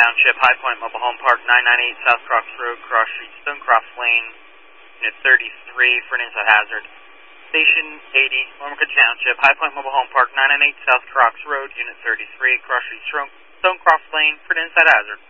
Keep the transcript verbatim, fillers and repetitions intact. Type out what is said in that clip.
Township, High Point Mobile Home Park, nine ninety-eight South Cross Road, Cross Street, Stonecroft Lane, Unit thirty-three for an inside hazard. Station eighty, Wilmington Township, High Point Mobile Home Park, nine ninety-eight South Cross Road, Unit thirty-three, Cross Street, Stonecroft Lane for an inside hazard.